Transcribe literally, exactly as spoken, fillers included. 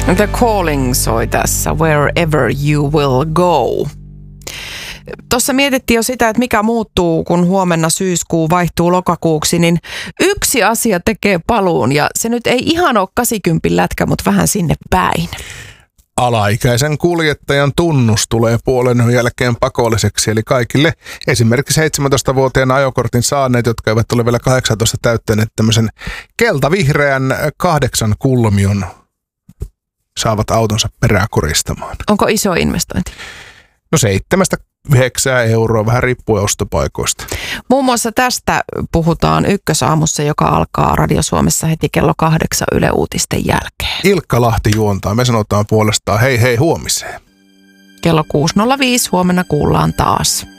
The Calling soi tässä, Wherever You Will Go. Tuossa mietittiin jo sitä, että mikä muuttuu, kun huomenna syyskuu vaihtuu lokakuuksi, niin yksi asia tekee paluun ja se nyt ei ihan ole kahdeksankymmentä lätkä, mutta vähän sinne päin. Alaikäisen kuljettajan tunnus tulee puolen jälkeen pakolliseksi, eli kaikille esimerkiksi seitsemäntoistavuotiaan ajokortin saaneet, jotka eivät ole vielä kahdeksantoista täyttäneet tämmöisen keltavihreän kahdeksan kulmion, saavat autonsa peräkoristamaan. Onko iso investointi? No seitsemästä yhdeksää euroa, vähän riippuen ostopaikoista. Muun muassa tästä puhutaan Ykkösaamussa, joka alkaa Radio Suomessa heti kello kahdeksan Yle Uutisten jälkeen. Ilkka Lahti juontaa. Me sanotaan puolestaan hei hei huomiseen. Kello kuusi nolla viisi huomenna kuullaan taas.